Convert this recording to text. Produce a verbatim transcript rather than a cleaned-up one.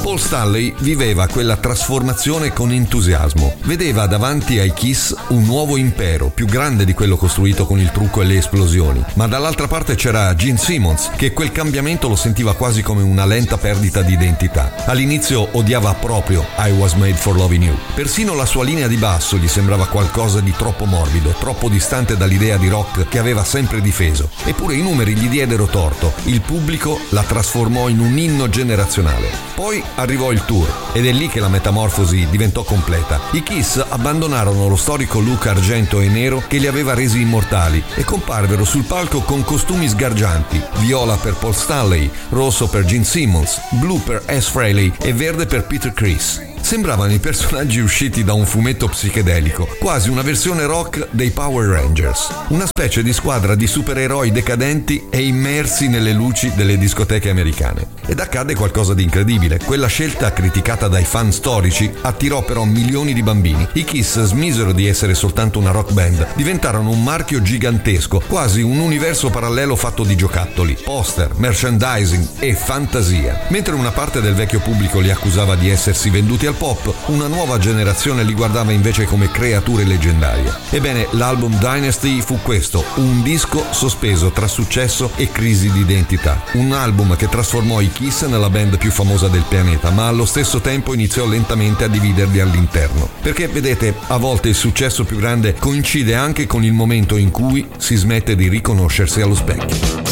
Paul Stanley viveva quella trasformazione con entusiasmo. Vedeva davanti ai Kiss un nuovo impero, più grande di quello costruito con il trucco e le esplosioni. Ma dall'altra parte c'era Gene Simmons, che quel cambiamento lo sentiva quasi come una lenta perdita di identità. All'inizio odiava proprio I Was Made for Loving You. Persino la sua linea di basso gli sembrava qualcosa di troppo morbido, troppo distante dall'idea di rock che aveva sempre difeso. Eppure i numeri gli diedero torto. Il pubblico la trasformò in un inno generazionale. Poi arrivò il tour ed è lì che la metamorfosi diventò completa. I Kiss abbandonarono lo storico look argento e nero che li aveva resi immortali e comparvero sul palco con costumi sgargianti: viola per Paul Stanley, rosso per Gene Simmons, blu per Ace Frehley e verde per Peter Criss. Sembravano i personaggi usciti da un fumetto psichedelico, quasi una versione rock dei Power Rangers. Una specie di squadra di supereroi decadenti e immersi nelle luci delle discoteche americane. Ed accade qualcosa di incredibile. Quella scelta, criticata dai fan storici, attirò però milioni di bambini. I Kiss smisero di essere soltanto una rock band, diventarono un marchio gigantesco, quasi un universo parallelo fatto di giocattoli, poster, merchandising e fantasia. Mentre una parte del vecchio pubblico li accusava di essersi venduti al pop, una nuova generazione li guardava invece come creature leggendarie. Ebbene, l'album Dynasty fu questo, un disco sospeso tra successo e crisi di identità. Un album che trasformò i Kiss nella band più famosa del pianeta, ma allo stesso tempo iniziò lentamente a dividerli all'interno. Perché, vedete, a volte il successo più grande coincide anche con il momento in cui si smette di riconoscersi allo specchio.